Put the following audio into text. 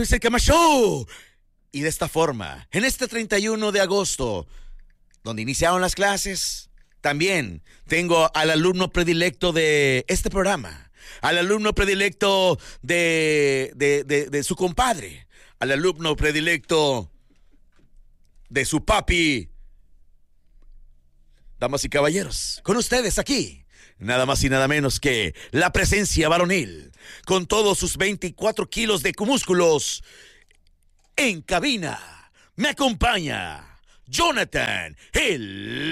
Luis El Camacho. Y de esta forma, en este 31 de agosto, donde iniciaron las clases, también tengo al alumno predilecto de este programa, al alumno predilecto de su compadre, al alumno predilecto de su papi. Damas y caballeros, con ustedes aquí, nada más y nada menos que la presencia varonil, con todos sus 24 kilos de músculos. En cabina me acompaña Jonathan, el